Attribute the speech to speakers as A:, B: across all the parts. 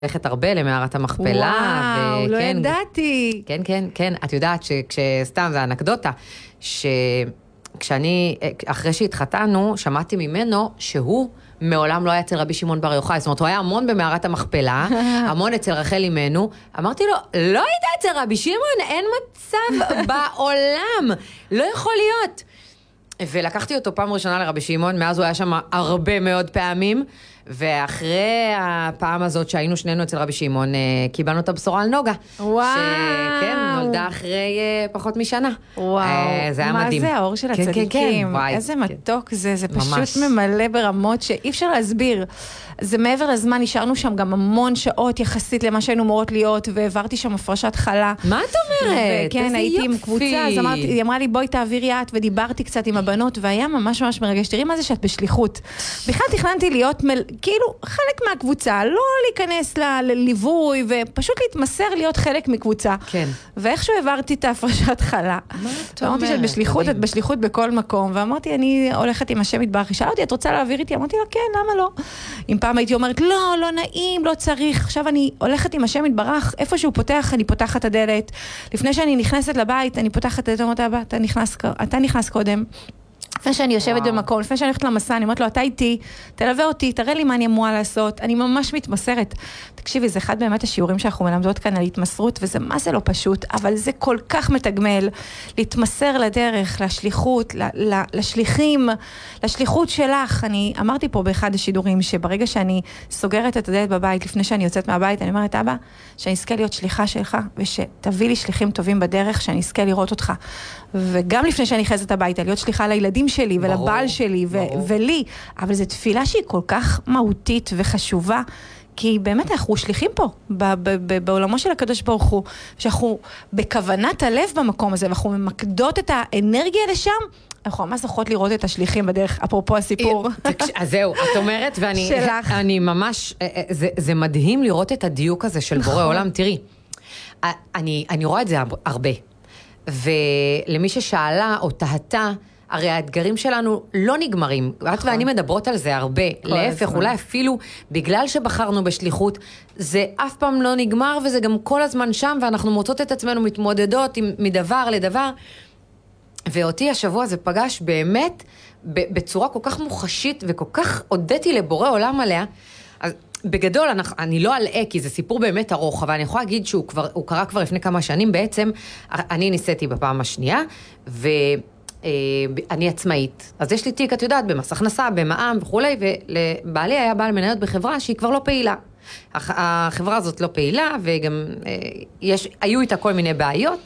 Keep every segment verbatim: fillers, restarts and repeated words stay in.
A: הולכת הרבה למערת המכפלה.
B: וואו, לא ידעתי.
A: כן, כן, כן. את יודעת שכשסתם, זה אנקדוטה, שכשאני, אחרי שהתחתנו, שמעתי ממנו שהוא מעולם לא היה אצל רבי שמעון בר יוחאי. זאת אומרת, הוא היה המון במערת המכפלה, המון אצל רחל אימנו. אמרתי לו, לא היית אצל רבי שמעון, אין מצב בעולם. לא יכול להיות. ולקחתי אותו פעם ראשונה לרבי שמעון, מאז הוא היה שם הרבה מאוד פעמים, ואחרי הפעם הזאת שהיינו שנינו אצל רבי שמעון, קיבלנו את הבשורה על נוגה.
B: וואו.
A: שכן, נולדה אחרי פחות משנה.
B: וואו.
A: זה היה מדהים.
B: מה זה האור של הצדיקים?
A: כן, כן, כן. וואי,
B: איזה
A: כן.
B: מתוק זה, זה
A: ממש.
B: פשוט ממלא ברמות שאי אפשר להסביר. זה מעבר לזמן, נשארנו שם גם המון שעות יחסית למה שהיינו אמורות להיות, והעברתי שם הפרשת חלה.
A: מה את אומרת?
B: וכן,
A: איזה
B: הייתי
A: יופי.
B: עם קבוצה, אז אמרתי, היא אמרה לי, בואי תעבירי את, ודיברתי קצת עם הבנות, והיה ממש ממש מרגש. תראי מה זה שאת בשליחות. בכלל תכננתי להיות, מל... כאילו, חלק מהקבוצה, לא להיכנס ל- לליווי, ופשוט להתמסר להיות חלק מקבוצה.
A: כן.
B: ואיכשהו העברתי את ההפרשת חלה.
A: מה את
B: ואמרתי שאת
A: אומרת?
B: בשליחות,
A: מדהים.
B: את בשליחות בכל מקום, ואמרתי, אני הולכת עם השם יתברך. היא שאלה אותי, את רוצה להעביר איתי? אמרתי לה, כן, למה לא? אם פעם הייתי אומרת, לא, לא נעים, לא צריך. עכשיו אני הולכת עם השם יתברך, איפה שהוא פותח, אני פותחת את הדלת. לפני שאני נכנסת לבית, אני פותחת את הדלת, אומרת, אבא, אתה נכנס, אתה נכנס קודם. לפני שאני יושבת במקום, לפני שאני הולכת למסע, אני אומרת לו, אתה איתי, תלווה אותי, תראה לי מה אני אמורה לעשות, אני ממש מתמסרת. תקשיבי, זה אחד באמת השיעורים שאנחנו מלמדות כאן על התמסרות, וזה מה זה לא פשוט, אבל זה כל כך מתגמל, להתמסר לדרך, לשליחות, לשליחים, לשליחות שלך. אני אמרתי פה באחד השידורים, שברגע שאני סוגרת את הדלת בבית, לפני שאני יוצאת מהבית, אני אומרת, אבא, שאני אזכה להיות שליחה שלך, ושתביא לי שליחים טובים בדרך, שאני אזכה לראות אותך. וגם לפני שאני חזת הביתה, להיות שליחה לילדים שלי ולבעל שלי ו- ולי, אבל זו תפילה שהיא כל כך מהותית וחשובה, כי באמת אנחנו שליחים פה, ב- ב- ב- בעולמו של הקדוש ברוך הוא, שאנחנו בכוונת הלב במקום הזה, ואנחנו ממקדות את האנרגיה לשם, אנחנו ממש זוכות לראות את השליחים בדרך, אפרופו הסיפור.
A: אז זהו, את אומרת, ואני
B: שלך.
A: אני ממש, זה, זה מדהים לראות את הדיוק הזה של בורא עולם. תראי, אני, אני רואה את זה הרבה. ולמי ששאלה או תהתה, הרי האתגרים שלנו לא נגמרים. את ואני מדברות על זה הרבה. להפך, אולי אפילו בגלל שבחרנו בשליחות, זה אף פעם לא נגמר, וזה גם כל הזמן שם, ואנחנו מוצאות את עצמנו מתמודדות עם, מדבר לדבר. ואותי השבוע זה פגש באמת בצורה כל כך מוחשית, וכל כך הודיתי לבורא עולם עליה. אז בגדול, אני, אני לא אלאה, כי זה סיפור באמת ארוך, אבל אני יכולה להגיד שהוא כבר, הוא קרה כבר לפני כמה שנים. בעצם, אני ניסיתי בפעם השנייה, ואני עצמאית. אז יש לי תיק, את יודעת, במס הכנסה, במע"מ וכולי, ולבעלי היה בעל מניות בחברה שהיא כבר לא פעילה. החברה הזאת לא פעילה, וגם יש, היו איתה כל מיני בעיות,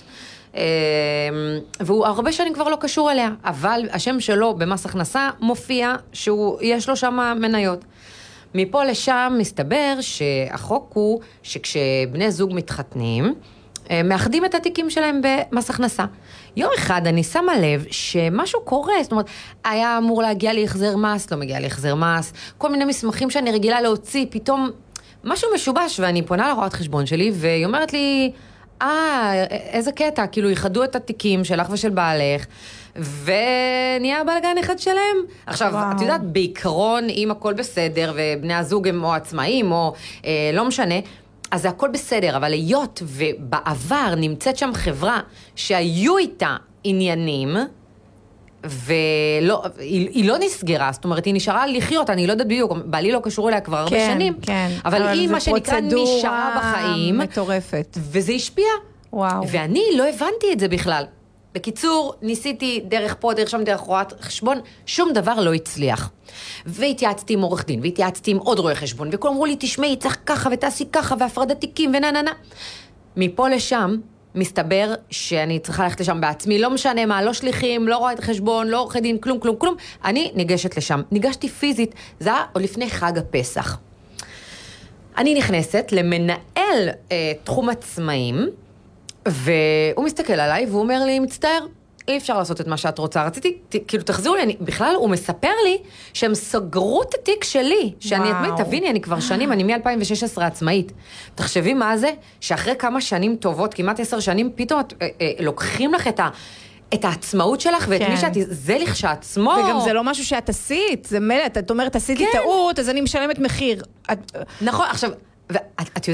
A: והוא הרבה שנים כבר לא קשור אליה, אבל השם שלו במס הכנסה מופיע שיש לו שם מניות. מפה לשם מסתבר שהחוק הוא שכשבני זוג מתחתנים, מאחדים את התיקים שלהם במס הכנסה. יום אחד אני שמה לב שמשהו קורה, זאת אומרת, היה אמור להגיע להחזר מס, לא מגיע להחזר מס, כל מיני מסמכים שאני רגילה להוציא, פתאום משהו משובש, ואני פונה לרואת חשבון שלי, והיא אומרת לי, אה, איזה קטע, כאילו יחדו את התיקים שלך ושל בעלך, ונהיה בלגן אחד שלהם. עכשיו, וואו. את יודעת, בעיקרון, אם הכל בסדר, ובני הזוג הם או עצמאים, או אה, לא משנה, אז זה הכל בסדר, אבל היות ובעבר נמצאת שם חברה שהיו איתה עניינים, ולא, היא, היא לא נסגרה, זאת אומרת, היא נשארה לחיות, אני לא יודעת בדיוק, בעלי לא קשור אליה כבר הרבה
B: כן,
A: שנים,
B: כן,
A: אבל, אבל היא מה שנקרא נשארה בחיים,
B: מטורפת.
A: וזה השפיע.
B: וואו.
A: ואני לא הבנתי את זה בכלל. בקיצור, ניסיתי דרך פה, דרך שם, דרך רואת חשבון, שום דבר לא הצליח. והתייעצתי עם עורך דין, והתייעצתי עם עוד רואה חשבון, וכולם אמרו לי, תשמעי, צריך ככה ותעשי ככה, והפרדת תיקים ונננה. מפה לשם, מסתבר שאני צריכה ללכת לשם בעצמי, לא משנה מה, לא שליחים, לא רואת חשבון, לא עורכי דין, כלום, כלום, כלום. אני ניגשת לשם. ניגשתי פיזית, זה היה עוד לפני חג הפסח. אני נכנסת למנהל אה, תחום עצמאים, והוא מסתכל עליי, והוא אומר לי, מצטער, אי אפשר לעשות את מה שאת רוצה. רציתי, ת, כאילו, תחזירו לי, אני, בכלל, הוא מספר לי שהם סגרו את התיק שלי, שאני עצמאית, תביני, אני כבר שנים, אני מ-אלפיים ושש עשרה עצמאית. תחשבי מה זה, שאחרי כמה שנים טובות, כמעט עשר שנים, פתאום אה, אה, לוקחים לך את ה... את העצמאות שלך, ואת כן. מי שאת, זה לכשעצמו.
B: וגם זה לא משהו שאת עשית, זה מלא, את אומרת, עשיתי כן. טעות, אז אני משלמת מחיר. את...
A: נכון, עכשיו, ואת את